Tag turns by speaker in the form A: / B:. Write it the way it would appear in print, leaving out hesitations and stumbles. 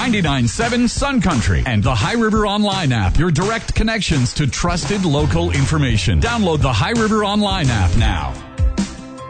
A: 99.7 Sun Country, and the High River Online app, your direct connections to trusted local information. Download the High River Online app now.